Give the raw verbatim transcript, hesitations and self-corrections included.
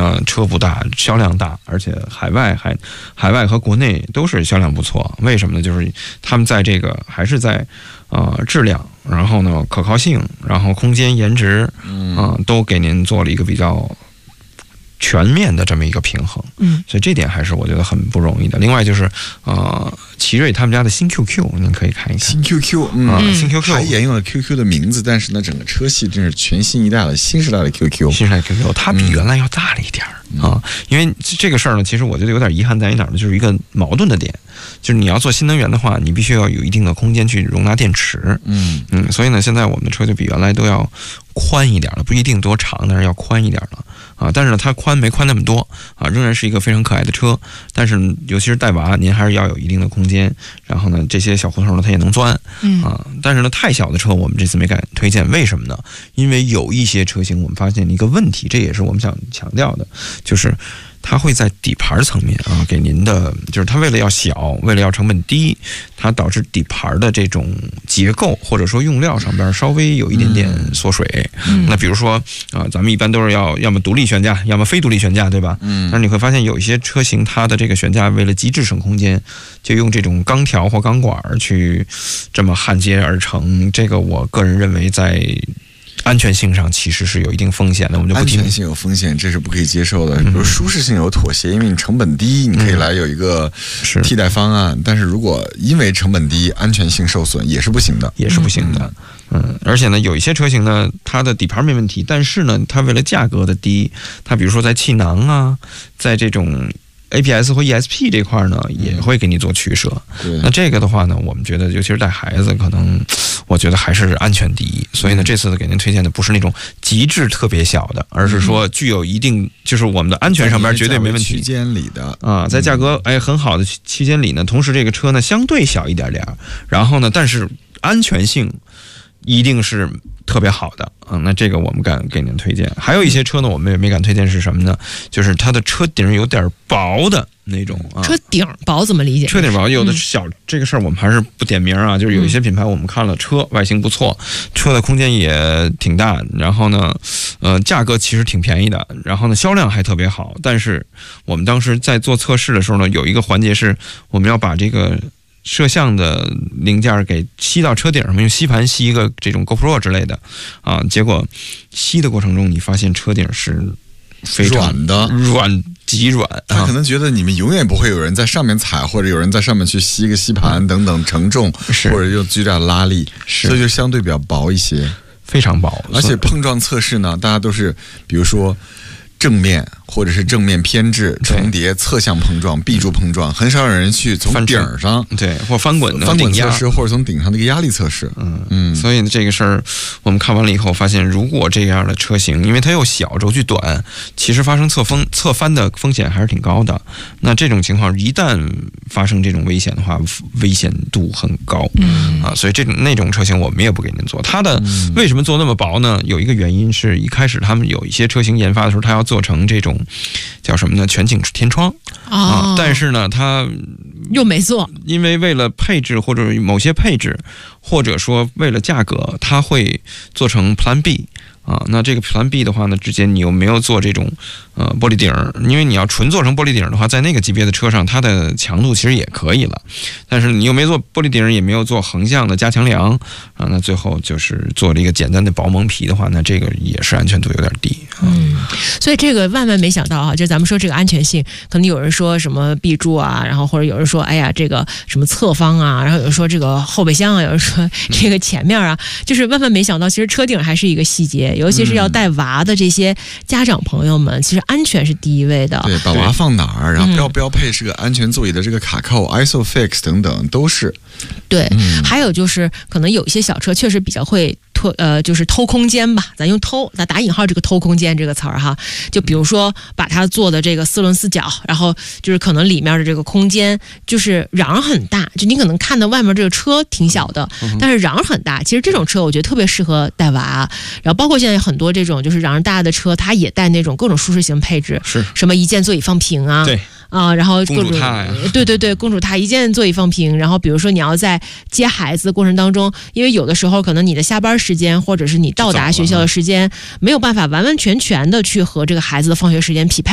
呢车不大，销量大，而且海外还海外和国内都是销量不错。为什么呢？就是他们在这个还是在呃质量，然后呢可靠性，然后空间颜值，嗯、呃，都给您做了一个比较全面的这么一个平衡，嗯，所以这点还是我觉得很不容易的。另外就是呃，奇瑞他们家的新 Q Q， 您可以看一看新 Q Q， 嗯， 啊、新 Q Q 还沿用了 Q Q 的名字，但是呢，整个车系真是全新一代的新时代的 Q Q， 新时代 Q Q， 它比原来要大了一点儿、嗯、啊。因为这个事儿呢，其实我觉得有点遗憾在于哪儿呢？就是一个矛盾的点，就是你要做新能源的话，你必须要有一定的空间去容纳电池，嗯嗯，所以呢，现在我们的车就比原来都要宽一点了，不一定多长，但是要宽一点了啊。但是呢，它宽没宽那么多啊，仍然是一个非常可爱的车。但是尤其是带娃，您还是要有一定的空间。然后呢，这些小胡同呢，它也能钻，嗯啊。但是呢，太小的车我们这次没敢推荐，为什么呢？因为有一些车型我们发现一个问题，这也是我们想强调的，就是它会在底盘层面啊，给您的就是它为了要小，为了要成本低，它导致底盘的这种结构或者说用料上边稍微有一点点缩水。嗯、那比如说啊，咱们一般都是要要么独立悬架，要么非独立悬架，对吧？嗯。但是你会发现有一些车型，它的这个悬架为了极致省空间，就用这种钢条或钢管去这么焊接而成。这个我个人认为在安全性上其实是有一定风险的，我们就不安全性有风险，这是不可以接受的。比如舒适性有妥协，因为你成本低，你可以来有一个替代方案。但是如果因为成本低，安全性受损，也是不行的， 也是不行的。嗯，而且呢，有一些车型呢，它的底盘没问题，但是呢，它为了价格的低，它比如说在气囊啊，在这种A P S 或 E S P 这块呢，也会给你做取舍。那这个的话呢，我们觉得，尤其是带孩子，可能我觉得还是安全第一。所以呢，这次给您推荐的不是那种极致特别小的，而是说具有一定，就是我们的安全上边绝对没问题。 区间里的啊，在价格哎很好的区间里呢，同时这个车呢相对小一点点，然后呢，但是安全性一定是特别好的啊、嗯，那这个我们敢给您推荐。还有一些车呢，我们也没敢推荐，是什么呢？就是它的车顶有点薄的那种啊。 车顶薄怎么理解？ 车顶薄，有的小、嗯、这个事儿我们还是不点名啊。就是有一些品牌我们看了车外形不错，车的空间也挺大，然后呢，呃，价格其实挺便宜的，然后呢销量还特别好。但是我们当时在做测试的时候呢，有一个环节是我们要把这个摄像的零件给吸到车顶上，用吸盘吸一个这种 GoPro 之类的啊，结果吸的过程中，你发现车顶是非常软的， 软极软。 他可能觉得你们永远不会有人在上面踩，或者有人在上面去吸一个吸盘等等承重，或者用巨大的拉力，所以就相对比较薄一些， 非常薄。 而且碰撞测试呢，大家都是比如说正面或者是正面偏置重叠侧向碰撞 B 柱碰撞，很少有人去从顶上对或翻滚的翻滚测试，或者从顶上的一个压力测试。 嗯嗯，所以这个事儿我们看完了以后发现，如果这样的车型，因为它又小轴距短，其实发生侧风侧翻的风险还是挺高的。那这种情况一旦发生这种危险的话，危险度很高。嗯啊，所以这种那种车型我们也不给您做。它的为什么做那么薄呢？有一个原因是一开始他们有一些车型研发的时候，它要做成这种叫什么呢？全景天窗啊，但是呢，它又没做， 因为为了配置或者某些配置，或者说为了价格，它会做成 Plan B。啊，那这个 Plan B 的话呢，之前你又没有做这种呃玻璃顶，因为你要纯做成玻璃顶的话，在那个级别的车上，它的强度其实也可以了，但是你又没做玻璃顶，也没有做横向的加强梁啊，那最后就是做了一个简单的薄蒙皮的话，那这个也是安全度有点低。啊、 嗯，所以这个万万没想到啊，就咱们说这个安全性，可能有人说什么 B 柱啊，然后或者有人说哎呀这个什么侧方啊，然后有人说这个后备箱啊，有人说这个前面啊，就是万万没想到，其实车顶还是一个细节。尤其是要带娃的这些家长朋友们，其实安全是第一位的。 对，把娃放哪儿，然后标标配是个安全座椅的这个卡扣、嗯、ISOFIX 等等都是。 对、嗯，还有就是可能有一些小车确实比较会偷，呃，就是偷空间吧，咱用偷，咱打引号这个偷空间这个词儿哈。就比如说把它做的这个四轮四角，然后就是可能里面的这个空间就是瓤很大，就你可能看到外面这个车挺小的，嗯、但是瓤很大。其实这种车我觉得特别适合带娃，然后包括现在很多这种就是瓤大的车，它也带那种各种舒适型配置， 是什么一键座椅放平啊， 对。 啊，然后各种公主榻呀， 对对对，公主榻一键座椅放平。然后比如说你要在接孩子的过程当中，因为有的时候可能你的下班时间或者是你到达学校的时间没有办法完完全全的去和这个孩子的放学时间匹配。